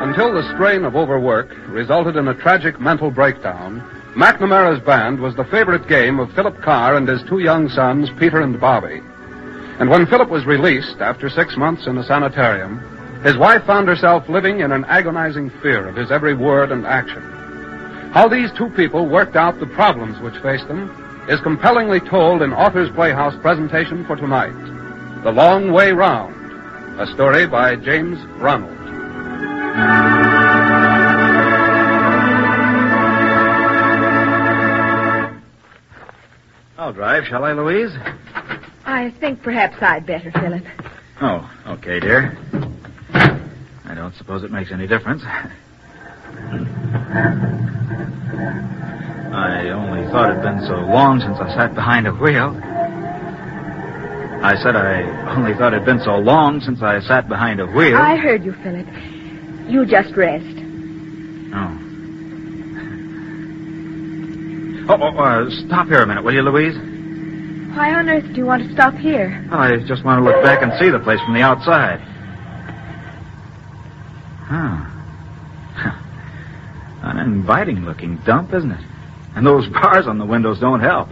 Until the strain of overwork resulted in a tragic mental breakdown, McNamara's Band was the favorite game of Philip Carr and his two young sons, Peter and Bobby. And when Philip was released after 6 months in a sanitarium, his wife found herself living in an agonizing fear of his every word and action. How these two people worked out the problems which faced them is compellingly told in Author's Playhouse presentation for tonight, The Long Way Round, a story by James Ronald. I'll drive, shall I, Louise? I think perhaps I'd better, Philip. Oh, okay, dear. I don't suppose it makes any difference. I only thought it'd been so long since I sat behind a wheel. I said I only thought it'd been so long since I sat behind a wheel. I heard you, Philip. You just rest. Stop here a minute, will you, Louise? Why on earth do you want to stop here? Well, I just want to look back and see the place from the outside. An inviting-looking dump, isn't it? And those bars on the windows don't help.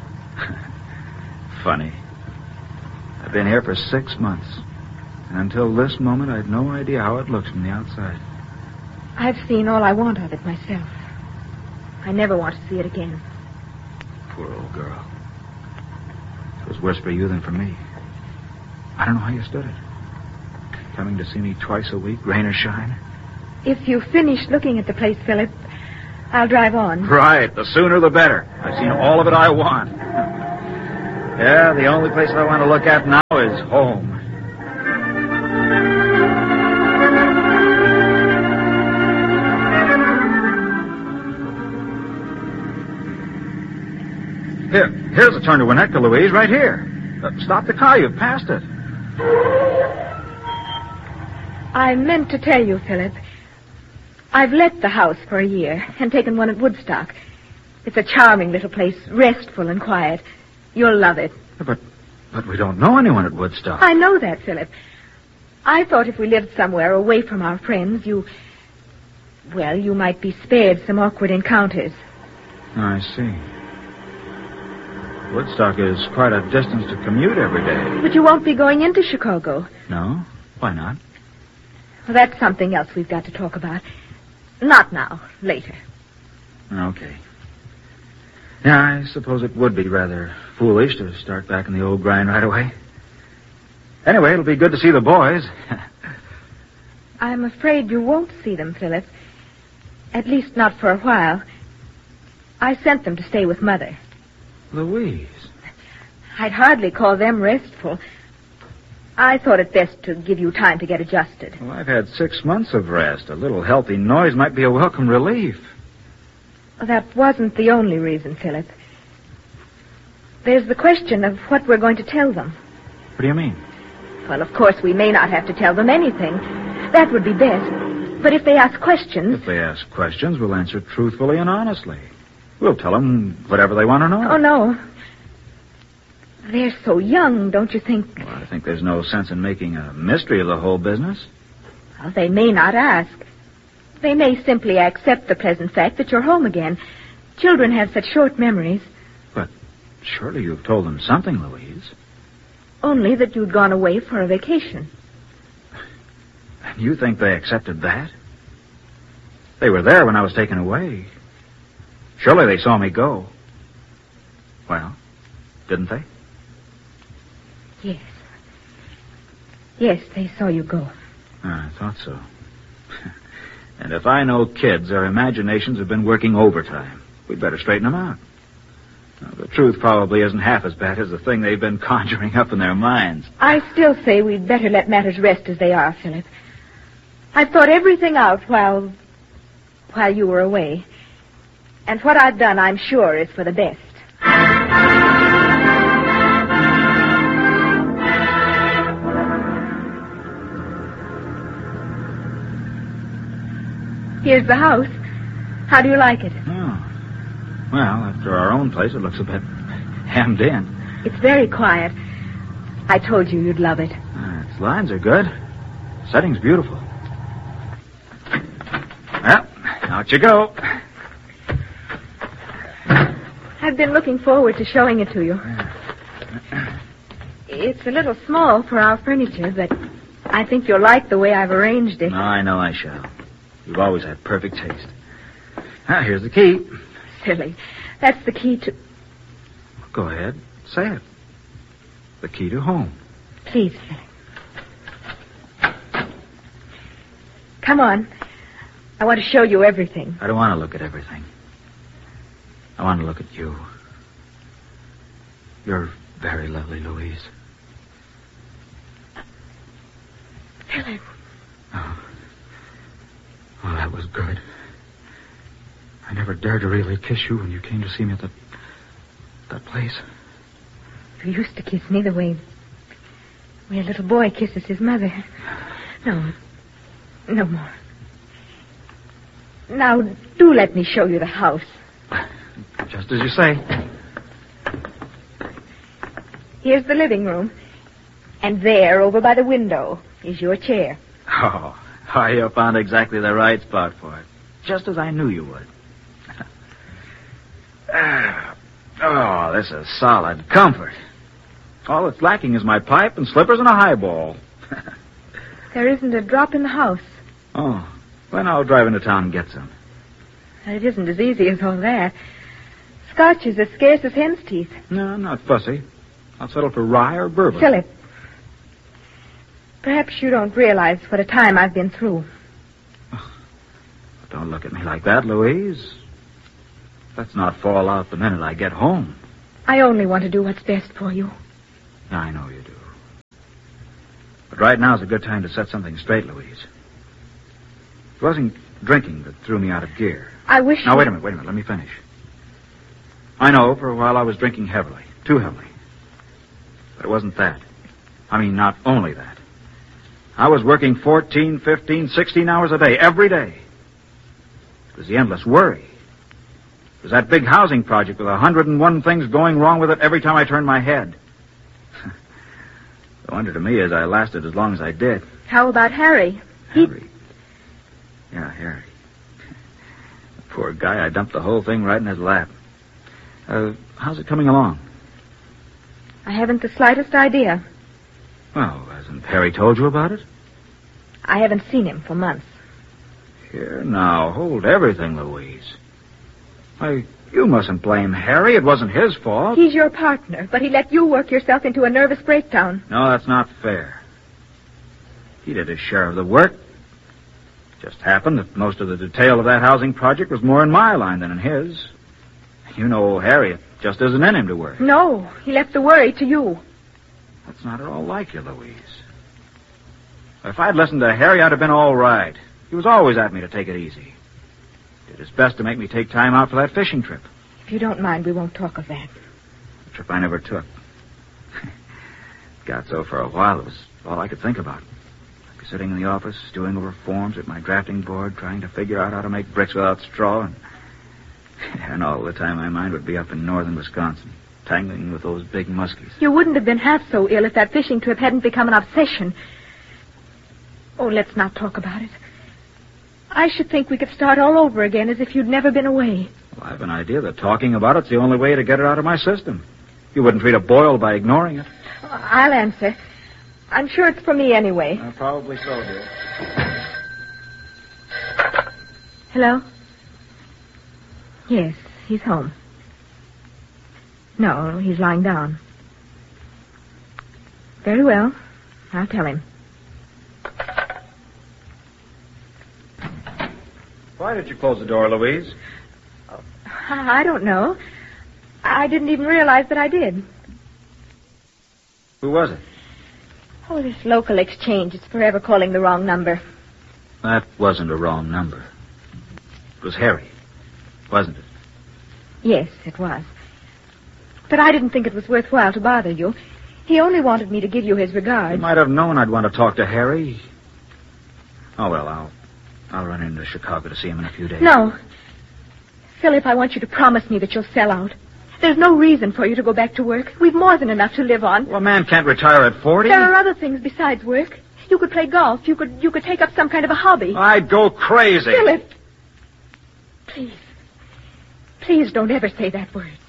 Funny. I've been here for 6 months. And until this moment, I had no idea how it looks from the outside. I've seen all I want of it myself. I never want to see it again. Poor old girl. It was worse for you than for me. I don't know how you stood it. Coming to see me twice a week, rain or shine. If you finish looking at the place, Philip, I'll drive on. Right. The sooner the better. I've seen all of it I want. Yeah, the only place I want to look at now is home. Here's a turn to Winnetka, Louise, right here. Stop the car. You've passed it. I meant to tell you, Philip. I've let the house for a year and taken one at Woodstock. It's a charming little place, restful and quiet. You'll love it. But we don't know anyone at Woodstock. I know that, Philip. I thought if we lived somewhere away from our friends, you might be spared some awkward encounters. I see. Woodstock is quite a distance to commute every day. But you won't be going into Chicago. No? Why not? Well, that's something else we've got to talk about. Not now. Later. Okay. Yeah, I suppose it would be rather foolish to start back in the old grind right away. Anyway, it'll be good to see the boys. I'm afraid you won't see them, Philip. At least not for a while. I sent them to stay with Mother. Louise. I'd hardly call them restful. I thought it best to give you time to get adjusted. Well, I've had 6 months of rest. A little healthy noise might be a welcome relief. Well, that wasn't the only reason, Philip. There's the question of what we're going to tell them. What do you mean? Well, of course, we may not have to tell them anything. That would be best. But if they ask questions... If they ask questions, we'll answer truthfully and honestly. We'll tell them whatever they want to know. Oh, no. They're so young, don't you think? Well, I think there's no sense in making a mystery of the whole business. Well, they may not ask. They may simply accept the present fact that you're home again. Children have such short memories. But surely you've told them something, Louise. Only that you'd gone away for a vacation. And you think they accepted that? They were there when I was taken away. Surely they saw me go. Well, didn't they? Yes. Yes, they saw you go. I thought so. And if I know kids, their imaginations have been working overtime. We'd better straighten them out. Now, the truth probably isn't half as bad as the thing they've been conjuring up in their minds. I still say we'd better let matters rest as they are, Philip. I've thought everything out while you were away. And what I've done, I'm sure, is for the best. Here's the house. How do you like it? Oh. Well, after our own place, it looks a bit hemmed in. It's very quiet. I told you you'd love it. Its lines are good. Setting's beautiful. Out you go. I've been looking forward to showing it to you. It's a little small for our furniture, but I think you'll like the way I've arranged it. I know I shall. You've always had perfect taste. Ah, here's the key. Silly. That's the key to... Go ahead. Say it. The key to home. Please, Philip. Come on. I want to show you everything. I don't want to look at everything. I want to look at you. You're very lovely, Louise. Philip. Oh. Well, that was good. I never dared to really kiss you when you came to see me at that place. You used to kiss me the way a little boy kisses his mother. No. No more. Now, do let me show you the house. Just as you say. Here's the living room. And there, over by the window, is your chair. Oh, you found exactly the right spot for it. Just as I knew you would. Oh, this is solid comfort. All that's lacking is my pipe and slippers and a highball. There isn't a drop in the house. Oh, then I'll drive into town and get some. It isn't as easy as all that. Scotch is as scarce as hen's teeth. No, I'm not fussy. I'll settle for rye or bourbon. Philip, perhaps you don't realize what a time I've been through. Oh, don't look at me like that, Louise. Let's not fall out the minute I get home. I only want to do what's best for you. I know you do. But right now's a good time to set something straight, Louise. It wasn't drinking that threw me out of gear. I wish... Now, wait a minute. Let me finish. I know for a while I was drinking heavily. Too heavily. But it wasn't that. I mean, not only that. I was working 14, 15, 16 hours a day, every day. It was the endless worry. It was that big housing project with 101 things going wrong with it every time I turned my head. The wonder to me is I lasted as long as I did. How about Harry? Harry? Yeah, Harry. The poor guy, I dumped the whole thing right in his lap. How's it coming along? I haven't the slightest idea. Well, hasn't Harry told you about it? I haven't seen him for months. Here, now, hold everything, Louise. Why, you mustn't blame Harry. It wasn't his fault. He's your partner, but he let you work yourself into a nervous breakdown. No, that's not fair. He did his share of the work. Just happened that most of the detail of that housing project was more in my line than in his. You know, Harry, it just isn't in him to worry. No, he left the worry to you. That's not at all like you, Louise. If I'd listened to Harry, I'd have been all right. He was always at me to take it easy. Did his best to make me take time out for that fishing trip. If you don't mind, we won't talk of that. A trip I never took. Got so for a while, it was all I could think about. I'd be sitting in the office, doing over forms at my drafting board, trying to figure out how to make bricks without straw, and all the time my mind would be up in northern Wisconsin, tangling with those big muskies. You wouldn't have been half so ill if that fishing trip hadn't become an obsession. Oh, let's not talk about it. I should think we could start all over again as if you'd never been away. Well, I have an idea that talking about it's the only way to get it out of my system. You wouldn't treat a boil by ignoring it. I'll answer. I'm sure it's for me anyway. Probably so, dear. Hello? Yes, he's home. No, he's lying down. Very well. I'll tell him. Why did you close the door, Louise? I don't know. I didn't even realize that I did. Who was it? Oh, this local exchange. It's forever calling the wrong number. That wasn't a wrong number. It was Harry, wasn't it? Yes, it was. But I didn't think it was worthwhile to bother you. He only wanted me to give you his regards. You might have known I'd want to talk to Harry. Oh, well, I'll run into Chicago to see him in a few days. No. Philip, I want you to promise me that you'll sell out. There's no reason for you to go back to work. We've more than enough to live on. Well, a man can't retire at 40. There are other things besides work. You could play golf. You could take up some kind of a hobby. I'd go crazy. Philip! Please. Please don't ever say that word.